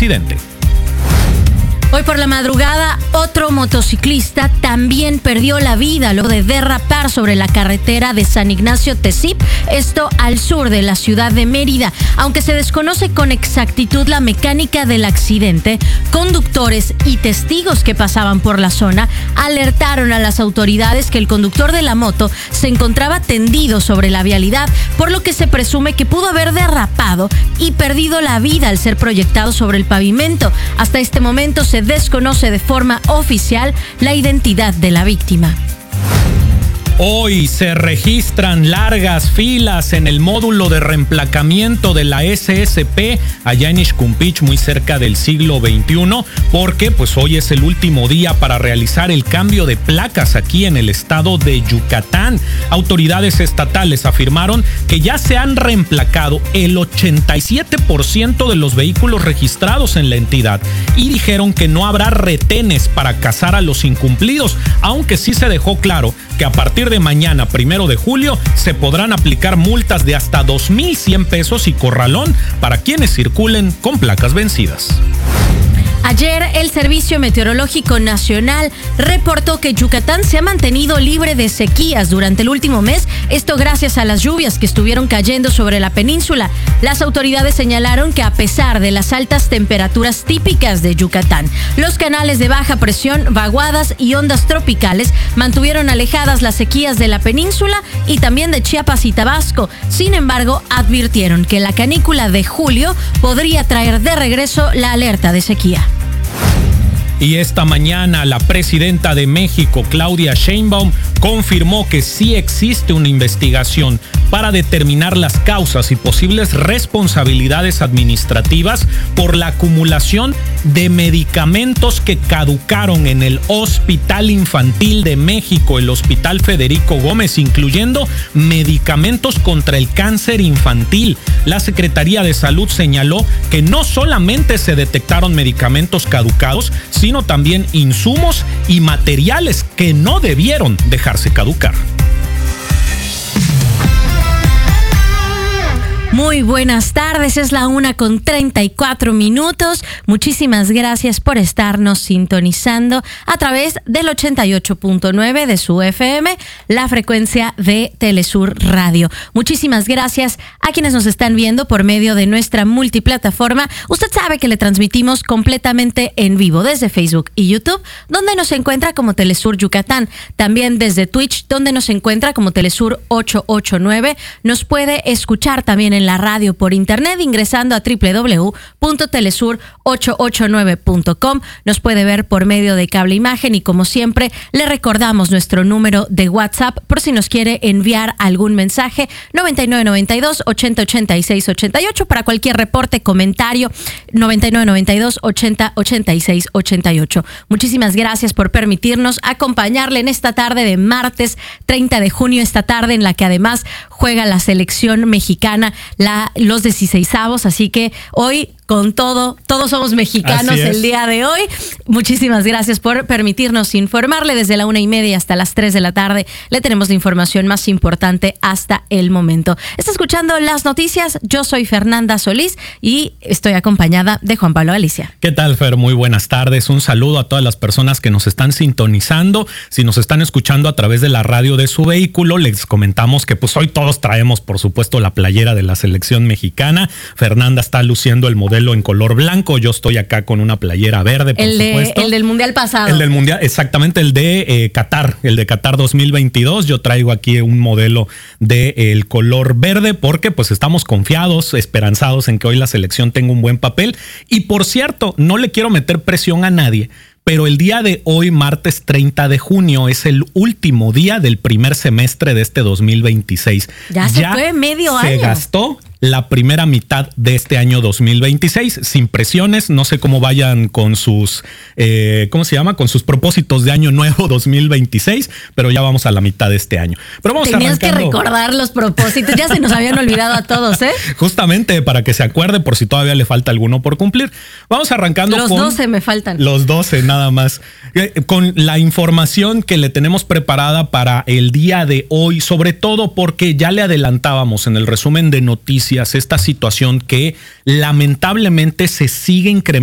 accidente. Hoy por la madrugada, otro motociclista también perdió la vida luego de derrapar sobre la carretera de San Ignacio Tezip, esto al sur de la ciudad de Mérida. Aunque se desconoce con exactitud la mecánica del accidente, conductores y testigos que pasaban por la zona alertaron a las autoridades que el conductor de la moto se encontraba tendido sobre la vialidad, por lo que se presume que pudo haber derrapado y perdido la vida al ser proyectado sobre el pavimento. Hasta este momento se desconoce de forma oficial la identidad de la víctima. Hoy se registran largas filas en el módulo de reemplacamiento de la SSP allá en Ixcumpich, muy cerca del siglo XXI, porque pues hoy es el último día para realizar el cambio de placas aquí en el estado de Yucatán. Autoridades estatales afirmaron que ya se han reemplacado el 87% de los vehículos registrados en la entidad y dijeron que no habrá retenes para cazar a los incumplidos, aunque sí se dejó claro que a partir de mañana, 1 de julio, se podrán aplicar multas de hasta 2,100 pesos y corralón para quienes circulen con placas vencidas. Ayer, el Servicio Meteorológico Nacional reportó que Yucatán se ha mantenido libre de sequías durante el último mes, esto gracias a las lluvias que estuvieron cayendo sobre la península. Las autoridades señalaron que a pesar de las altas temperaturas típicas de Yucatán, los canales de baja presión, vaguadas y ondas tropicales mantuvieron alejadas las sequías de la península y también de Chiapas y Tabasco. Sin embargo, advirtieron que la canícula de julio podría traer de regreso la alerta de sequía. Y esta mañana la presidenta de México, Claudia Sheinbaum, confirmó que sí existe una investigación para determinar las causas y posibles responsabilidades administrativas por la acumulación de medicamentos que caducaron en el Hospital Infantil de México, el Hospital Federico Gómez, incluyendo medicamentos contra el cáncer infantil. La Secretaría de Salud señaló que no solamente se detectaron medicamentos caducados, sino también insumos y materiales que no debieron dejarse caducar. Muy buenas tardes, es la 1:34. Muchísimas gracias por estarnos sintonizando a través del 88.9 de su FM, la frecuencia de Telesur Radio. Muchísimas gracias a quienes nos están viendo por medio de nuestra multiplataforma. Usted sabe que le transmitimos completamente en vivo desde Facebook y YouTube, donde nos encuentra como Telesur Yucatán. También desde Twitch, donde nos encuentra como Telesur 889. Nos puede escuchar también en la radio por internet ingresando a www.telesur889.com. Nos puede ver por medio de cable imagen y como siempre le recordamos nuestro número de WhatsApp por si nos quiere enviar algún mensaje, 9992-808688 para cualquier reporte, comentario, 9992-808688. Muchísimas gracias por permitirnos acompañarle en esta tarde de martes 30 de junio, esta tarde en la que además juega la selección mexicana, los 16avos, así que hoy con todo, todos somos mexicanos el día de hoy. Muchísimas gracias por permitirnos informarle desde la 1:30 hasta las 3 de la tarde. Le tenemos la información más importante hasta el momento. Está escuchando las noticias. Yo soy Fernanda Solís y estoy acompañada de Juan Pablo Alicia. ¿Qué tal, Fer? Muy buenas tardes. Un saludo a todas las personas que nos están sintonizando. Si nos están escuchando a través de la radio de su vehículo, les comentamos que pues hoy todos traemos, por supuesto, la playera de la selección mexicana. Fernanda está luciendo el modelo en color blanco. Yo estoy acá con una playera verde, por supuesto. El del Mundial pasado. El del Mundial, exactamente, el de Qatar, el de Qatar 2022. Yo traigo aquí un modelo del color verde porque pues estamos confiados, esperanzados en que hoy la selección tenga un buen papel. Y por cierto, no le quiero meter presión a nadie, pero el día de hoy, martes 30 de junio, es el último día del primer semestre de este 2026. Ya se fue medio año. Se gastó la primera mitad de este año 2026, sin presiones. No sé cómo vayan con sus, con sus propósitos de año nuevo 2026, pero ya vamos a la mitad de este año. Pero vamos Tenías que recordar los propósitos, ya se nos habían olvidado a todos, ¿eh? Justamente para que se acuerde por si todavía le falta alguno por cumplir. Vamos arrancando con... Los 12 me faltan. Los 12 nada más. Con la información que le tenemos preparada para el día de hoy, sobre todo porque ya le adelantábamos en el resumen de noticias esta situación que lamentablemente se sigue incrementando